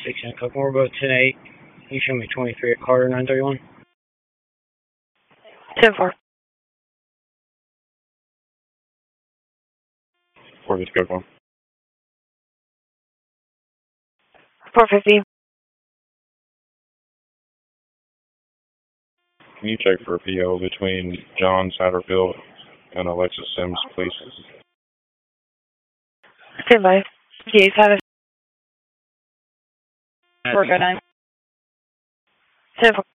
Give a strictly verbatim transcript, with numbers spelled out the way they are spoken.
six and Cook Morbo ten eight. Can you show me twenty-three at Carter nine thirty-one? ten four. four fifty Cook one. four fifty. Can you check for a P O between John Satterfield and Alexis Sims, please? Stand by. Yes, have a four go nine. ten four.